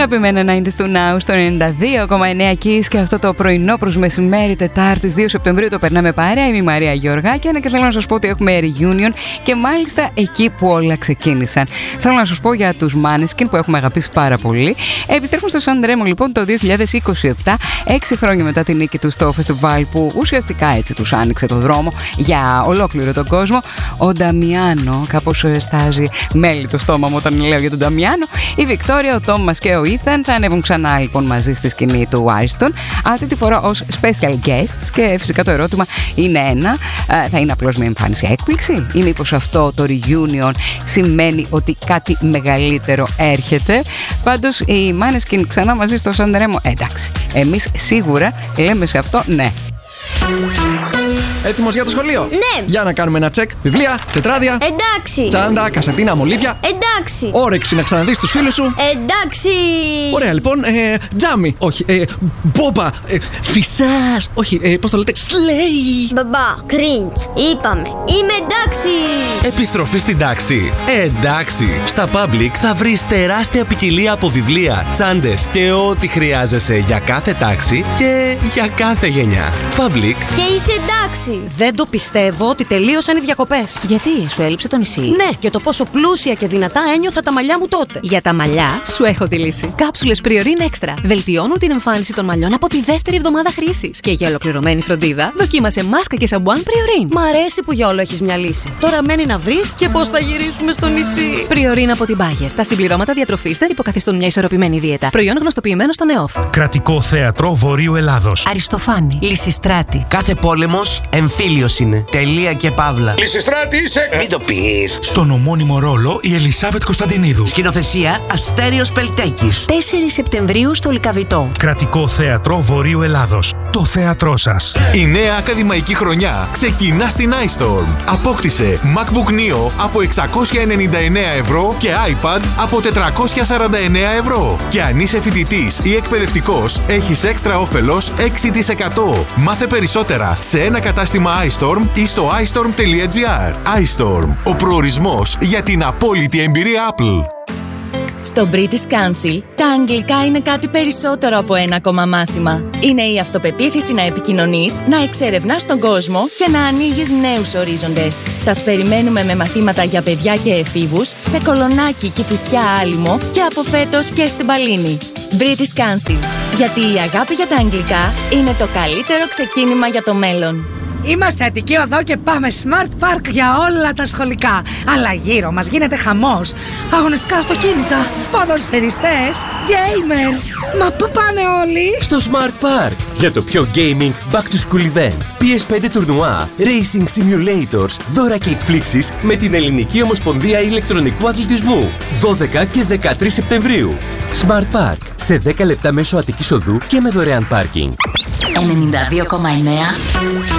Αγαπημένα 90's του Now στο 92,9 Kiss και αυτό το πρωινό προς μεσημέρι Τετάρτης 2 Σεπτεμβρίου το περνάμε παρέα. Είμαι η Μαρία Γεωργάκη και θέλω να σας πω ότι έχουμε reunion και μάλιστα εκεί που όλα ξεκίνησαν. Θέλω να σας πω για τους Måneskin που έχουμε αγαπήσει πάρα πολύ. Επιστρέφουν στο San Remo λοιπόν το 2027, 6 χρόνια μετά την νίκη του στο φεστιβάλ που ουσιαστικά έτσι τους άνοιξε το δρόμο για ολόκληρο τον κόσμο. Ο Νταμιάνο, κάπως στάζει μέλι το στόμα μου όταν λέω για τον Νταμιάνο. Η Βικτόρια, ο Τόμας και ο Ήθαν θα ανέβουν ξανά λοιπόν μαζί στη σκηνή του Iceton, αυτή τη φορά ως special guests. Και φυσικά το ερώτημα είναι ένα, θα είναι απλώς μια εμφάνιση έκπληξη ή μήπως αυτό το reunion σημαίνει ότι κάτι μεγαλύτερο έρχεται? Πάντως οι Måneskin ξανά μαζί στο San Remo, εντάξει, εμείς σίγουρα λέμε σε αυτό ναι. Έτοιμος για το σχολείο? Ναι. Για να κάνουμε ένα τσεκ. Βιβλία, τετράδια. Εντάξει. Τσάντα, κασετίνα, μολύβια. Εντάξει. Όρεξη να ξαναδείς τους φίλους σου. Εντάξει. Ωραία, λοιπόν. Τζάμι. Όχι. Μπόμπα. Φυσάς. Όχι. Πώς το λέτε? Σλέι. Μπαμπά, cringe. Είπαμε. Είμαι εντάξει. Επιστροφή στην τάξη. Εντάξει. Στα Public θα βρεις τεράστια ποικιλία από βιβλία, τσάντες και ό,τι χρειάζεσαι για κάθε τάξη και για κάθε γενιά. Public. Και είσαι εντάξει. Δεν το πιστεύω ότι τελείωσαν οι διακοπές. Γιατί, σου έλειψε το νησί? Ναι, για το πόσο πλούσια και δυνατά ένιωθα τα μαλλιά μου τότε. Για τα μαλλιά, σου έχω τη λύση. Κάψουλες Priorin Extra βελτιώνουν την εμφάνιση των μαλλιών από τη δεύτερη εβδομάδα χρήσης. Και για ολοκληρωμένη φροντίδα, δοκίμασε μάσκα και σαμπουάν Priorin. Μ' αρέσει που για όλο έχεις μια λύση. Τώρα μένει να βρεις και πώς θα γυρίσουμε στο νησί. Priorin από την Bayer. Τα συμπληρώματα διατροφής δεν υποκαθιστούν μια ισορροπημένη δίαιτα. Προϊόν γνωστοποιημένο στον ΕΟΦ. Κρατικό Θέατρο Βορείου Ελλάδος. Αριστοφάνη. Λυσιστράτη. Κάθε πόλεμος εμφύλιος είναι. Τελεία και παύλα. Λυσιστράτη είσαι. Μην το πεις. Στον ομώνυμο ρόλο η Ελισάβετ Κωνσταντινίδου. Σκηνοθεσία Αστέριος Πελτέκης. 4 Σεπτεμβρίου στο Λυκαβητό. Κρατικό Θέατρο Βορείου Ελλάδος. Το θέατρό σας. Η νέα ακαδημαϊκή χρονιά ξεκινά στην iStorm. Απόκτησε MacBook Neo από 699 ευρώ και iPad από 449 ευρώ. Και αν είσαι φοιτητής ή εκπαιδευτικός, έχεις έξτρα όφελος 6%. Μάθε περισσότερα σε ένα κατάστημα iStorm ή στο iStorm.gr. iStorm, ο προορισμός για την απόλυτη εμπειρία Apple. Στο British Council, τα αγγλικά είναι κάτι περισσότερο από ένα ακόμα μάθημα. Είναι η αυτοπεποίθηση να επικοινωνείς, να εξερευνάς τον κόσμο και να ανοίγεις νέους ορίζοντες. Σας περιμένουμε με μαθήματα για παιδιά και εφήβους σε Κολονάκι, Κηφισιά, Άλυμο και από φέτος και στην Παλίνη. British Council. Γιατί η αγάπη για τα αγγλικά είναι το καλύτερο ξεκίνημα για το μέλλον. Είμαστε Αττική Οδό και πάμε Smart Park για όλα τα σχολικά. Αλλά γύρω μας γίνεται χαμός. Αγωνιστικά αυτοκίνητα, ποδοσφαιριστές, gamers. Μα πού πάνε όλοι? Στο Smart Park για το πιο gaming back to school event. PS5 τουρνουά, racing simulators, δώρα και εκπλήξεις με την Ελληνική Ομοσπονδία Ηλεκτρονικού Αθλητισμού. 12 και 13 Σεπτεμβρίου. Smart Park σε 10 λεπτά μέσω Αττικής Οδού και με δωρεάν πάρκινγκ. 92,9